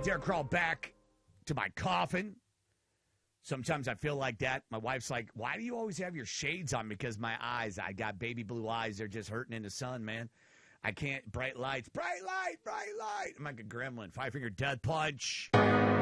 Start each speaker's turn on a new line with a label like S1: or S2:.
S1: dare crawl back to my coffin. Sometimes I feel like that. My wife's like, why do you always have your shades on? Because my eyes, I got baby blue eyes. They're just hurting in the sun, man. I can't. Bright lights. Bright light. Bright light. I'm like a gremlin. Five-finger death punch.